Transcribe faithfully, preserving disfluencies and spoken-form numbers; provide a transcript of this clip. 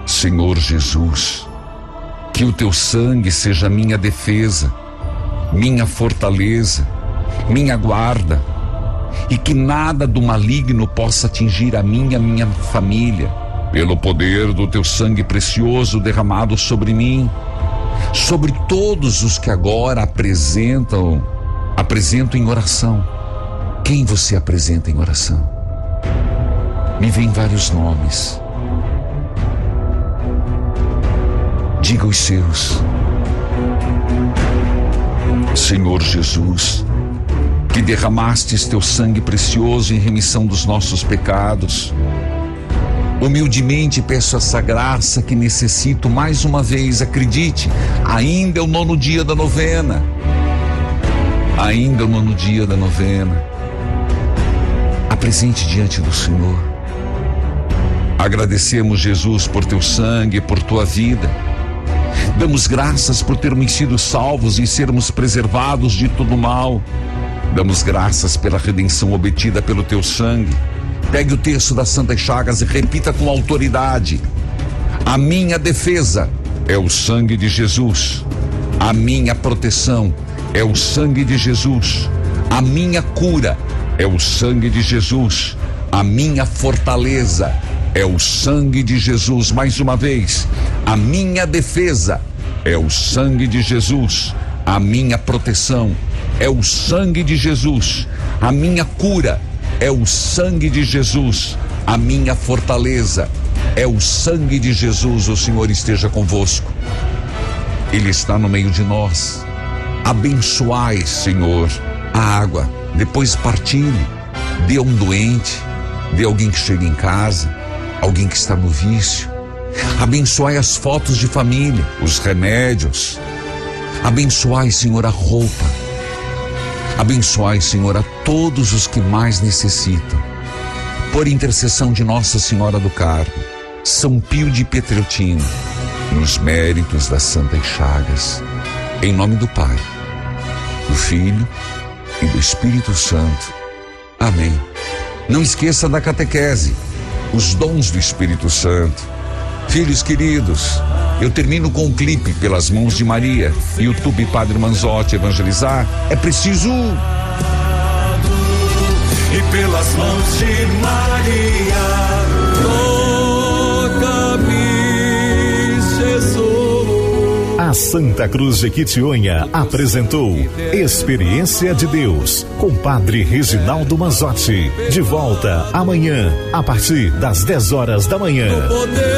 Senhor Jesus, que o teu sangue seja minha defesa, minha fortaleza, minha guarda, e que nada do maligno possa atingir a mim e a minha família, pelo poder do teu sangue precioso derramado sobre mim, sobre todos os que agora apresentam, apresentam em oração. Quem você apresenta em oração? Me vem vários nomes. Diga os seus. Senhor Jesus, que derramastes teu sangue precioso em remissão dos nossos pecados, humildemente peço essa graça que necessito mais uma vez. Acredite, ainda é o nono dia da novena. Ainda é o nono dia da novena. Apresente diante do Senhor. Agradecemos, Jesus, por teu sangue, por tua vida. Damos graças por termos sido salvos e sermos preservados de todo mal. Damos graças pela redenção obtida pelo teu sangue. Pegue o texto das Santas Chagas e repita com autoridade: a minha defesa é o sangue de Jesus. A minha proteção é o sangue de Jesus. A minha cura é o sangue de Jesus. A minha fortaleza é o sangue de Jesus. Mais uma vez, a minha defesa é o sangue de Jesus. A minha proteção é o sangue de Jesus. A minha cura é o sangue de Jesus. A minha fortaleza é o sangue de Jesus. O Senhor esteja convosco. Ele está no meio de nós. Abençoai, Senhor, a água. Depois partilhe. Dê a um doente. Dê a alguém que chega em casa. Alguém que está no vício. Abençoai as fotos de família, os remédios. Abençoai, Senhor, a roupa. Abençoai, Senhor, a todos os que mais necessitam. Por intercessão de Nossa Senhora do Carmo, São Pio de Pietrelcina, nos méritos das Santas Chagas, em nome do Pai, do Filho e do Espírito Santo. Amém. Não esqueça da catequese, os dons do Espírito Santo. Filhos queridos, eu termino com um clipe Pelas Mãos de Maria. YouTube Padre Manzotti Evangelizar. É preciso. E pelas mãos de Maria, toca-me, Jesus. A Santa Cruz de Quitionha apresentou Experiência de Deus com Padre Reginaldo Manzotti. De volta amanhã, a partir das dez horas da manhã.